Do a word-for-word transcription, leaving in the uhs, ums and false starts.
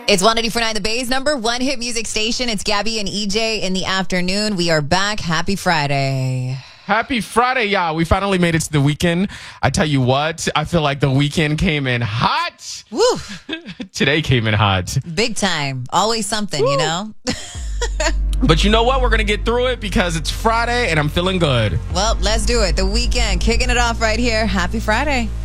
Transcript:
It's one eighty-four point nine The Bay's number one hit music station. It's Gabby and E J in the afternoon. We are back. Happy Friday. Happy Friday, y'all. We finally made it to the weekend. I tell you what, I feel like the weekend came in hot. Woo. Today came in hot. Big time. Always something, Woo. You know? But you know what? We're going to get through it because it's Friday and I'm feeling good. Well, let's do it. The weekend, kicking it off right here. Happy Friday.